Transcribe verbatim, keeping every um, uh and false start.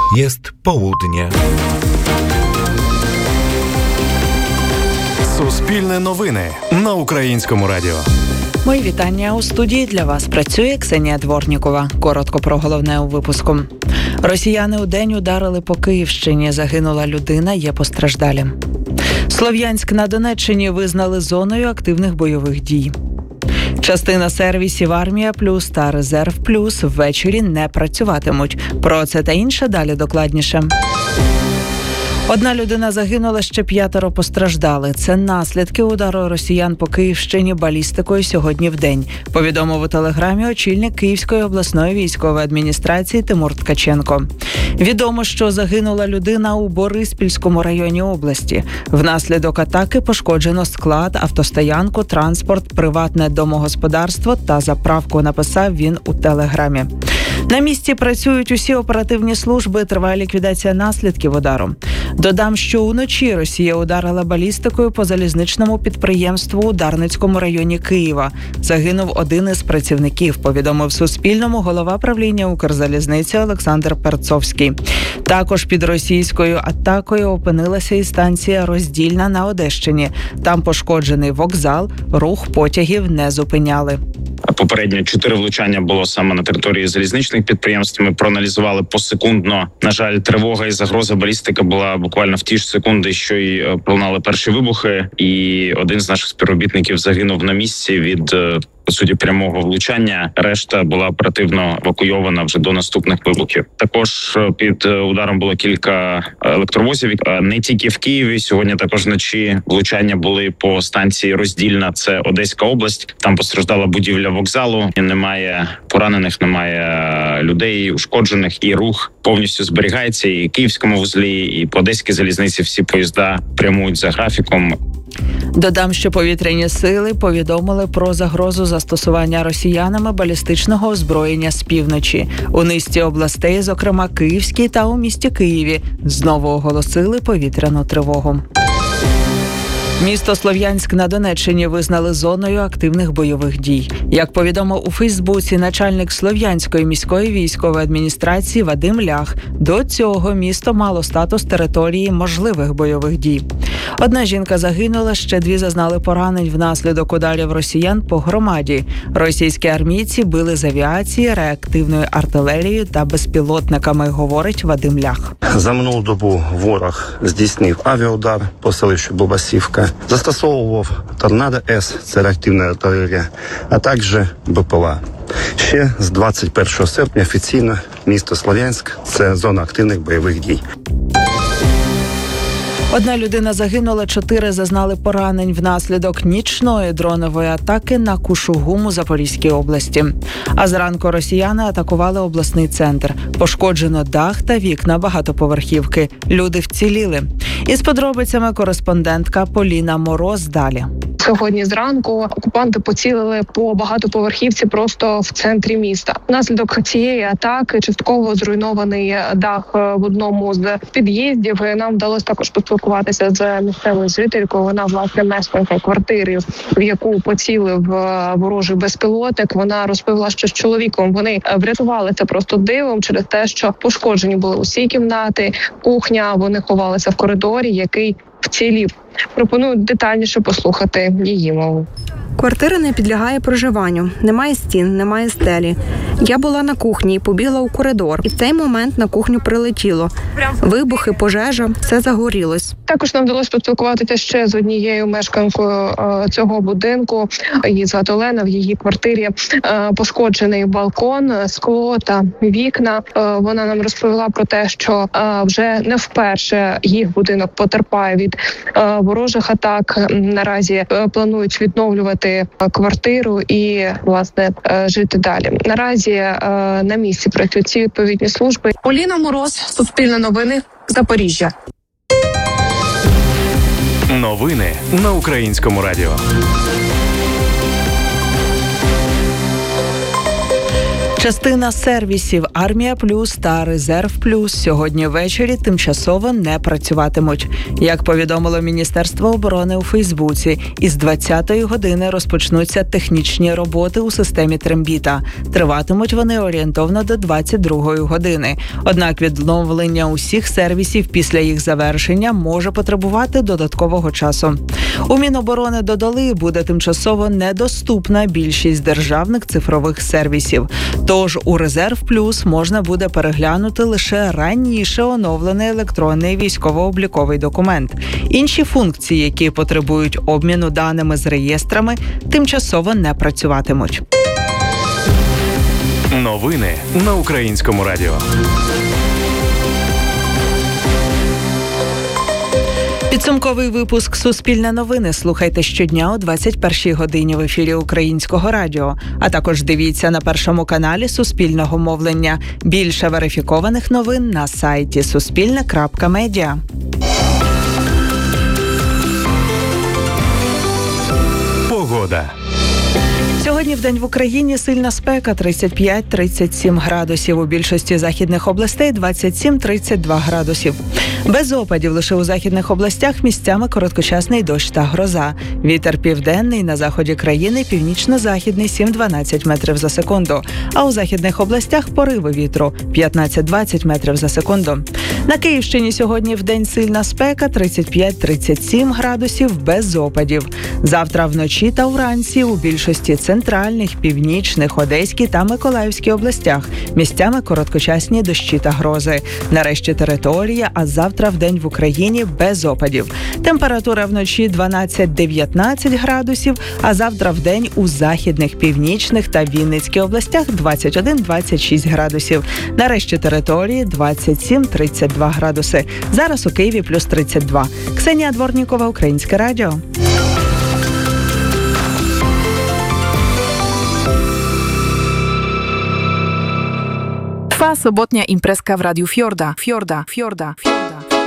Jest południe. Суспільне новини на Українському радіо. Мої вітання. У студії для вас працює Ксенія Дворнікова. Коротко про головне у випуску. Росіяни удень ударили по Київщині. Загинула людина, є постраждалі. Слов'янськ на Донеччині визнали зоною активних бойових дій. Частина сервісів «Армія Плюс» та «Резерв Плюс» ввечері не працюватимуть. Про це та інше далі докладніше. Одна людина загинула, ще п'ятеро постраждали. Це наслідки удару росіян по Київщині балістикою сьогодні вдень, повідомив у телеграмі очільник Київської обласної військової адміністрації Тимур Ткаченко. Відомо, що загинула людина у Бориспільському районі області. Внаслідок атаки пошкоджено склад, автостоянку, транспорт, приватне домогосподарство та заправку, написав він у телеграмі. На місці працюють усі оперативні служби, триває ліквідація наслідків удару. Додам, що уночі Росія ударила балістикою по залізничному підприємству у Дарницькому районі Києва. Загинув один із працівників, повідомив Суспільному голова правління Укрзалізниці Олександр Перцовський. Також під російською атакою опинилася і станція Роздільна на Одещині. Там пошкоджений вокзал, рух потягів не зупиняли. Попередньо чотири влучання було саме на території залізничних підприємств. Ми проаналізували посекундно. На жаль, тривога і загроза балістики була буквально в ті ж секунди, що й пролунали перші вибухи. І один з наших співробітників загинув на місці від, по суті, прямого влучання. Решта була оперативно евакуйована вже до наступних вибухів. Також під ударом було кілька електровозів. Не тільки в Києві. Сьогодні також вночі влучання були по станції Роздільна. Це Одеська область. Там постраждала будівля вокзалу. Немає поранених, немає людей ушкоджених. І рух повністю зберігається. І в Київському вузлі, і по Одеській залізниці всі поїзда прямують за графіком. Додам, що повітряні сили повідомили про загрозу застосування росіянами балістичного озброєння з півночі. У низці областей, зокрема Київській та у місті Києві, знову оголосили повітряну тривогу. Місто Слов'янськ на Донеччині визнали зоною активних бойових дій. Як повідомив у Фейсбуці начальник Слов'янської міської військової адміністрації Вадим Лях, до цього місто мало статус території можливих бойових дій. Одна жінка загинула, ще дві зазнали поранень внаслідок ударів росіян по громаді. Російські армійці били з авіації, реактивною артилерією та безпілотниками, говорить Вадим Лях. За минулу добу ворог здійснив авіаудар по селищу Бобасівка. Застосовував Торнадо-С, це реактивна артилерія, а також БПЛА. Ще з двадцять першого серпня офіційно місто Слов'янськ – це зона активних бойових дій. Одна людина загинула, чотири зазнали поранень внаслідок нічної дронової атаки на Кушугум у Запорізькій області. А зранку росіяни атакували обласний центр. Пошкоджено дах та вікна багатоповерхівки. Люди вціліли. Із подробицями кореспондентка Поліна Мороз далі. Сьогодні зранку окупанти поцілили по багатоповерхівці просто в центрі міста. Внаслідок цієї атаки частково зруйнований дах в одному з під'їздів. Нам вдалося також поспілкуватися з місцевою жителькою. Вона, власне, мешканка квартири, в яку поцілив ворожий безпілотник. Вона розповіла, що з чоловіком вони врятувалися просто дивом через те, що пошкоджені були усі кімнати, кухня. Вони ховалися в коридорі, який вцілів. Пропоную детальніше послухати її мову. Квартира не підлягає проживанню. Немає стін, немає стелі. Я була на кухні і побігла у коридор. І в цей момент на кухню прилетіло. Вибухи, пожежа, все загорілось. Також нам вдалося поспілкуватися ще з однією мешканкою цього будинку. Її звати Олена. В її квартирі пошкоджений балкон, скло та вікна. Вона нам розповіла про те, що вже не вперше їх будинок потерпає від ворожих атак. Наразі планують відновлювати квартиру і, власне, жити далі. Наразі на місці працюють ці відповідні служби. Поліна Мороз, Суспільне новини, Запоріжжя. Новини на Українському радіо. Частина сервісів «Армія Плюс» та «Резерв Плюс» сьогодні ввечері тимчасово не працюватимуть. Як повідомило Міністерство оборони у Фейсбуці, із двадцятої години розпочнуться технічні роботи у системі «Трембіта». Триватимуть вони орієнтовно до двадцять другої години. Однак відновлення усіх сервісів після їх завершення може потребувати додаткового часу. У Міноборони додали, буде тимчасово недоступна більшість державних цифрових сервісів. Тож у «Резерв Плюс» можна буде переглянути лише раніше оновлений електронний військово-обліковий документ. Інші функції, які потребують обміну даними з реєстрами, тимчасово не працюватимуть. Новини на Українському радіо. Підсумковий випуск «Суспільне новини» слухайте щодня о двадцять першій годині в ефірі Українського радіо. А також дивіться на Першому каналі Суспільного мовлення. Більше верифікованих новин на сайті суспільне крапка медіа. Погода. Сьогодні вдень в Україні сильна спека – тридцять п'ять - тридцять сім градусів. У більшості західних областей – двадцять сім - тридцять два градусів. Без опадів лише у західних областях місцями короткочасний дощ та гроза. Вітер південний, на заході країни північно-західний сім - дванадцять метрів за секунду. А у західних областях пориви вітру п'ятнадцять - двадцять метрів за секунду. На Київщині сьогодні вдень сильна спека – тридцять п'ять - тридцять сім градусів без опадів. Завтра вночі та вранці у більшості центральних, північних, Одеській та Миколаївській областях місцями короткочасні дощі та грози. Нарешті територія, а завтра вдень в Україні без опадів. Температура вночі дванадцять - дев'ятнадцять градусів, а завтра вдень у західних, північних та Вінницькій областях двадцять один - двадцять шість градусів. Нарешті території двадцять сім - тридцять два градуси. Зараз у Києві плюс тридцять два. Ксенія Дворнікова, Українське радіо. Trwa sobotnia imprezka w Radiu Fiorda. Fiorda, Fiorda, Fiorda.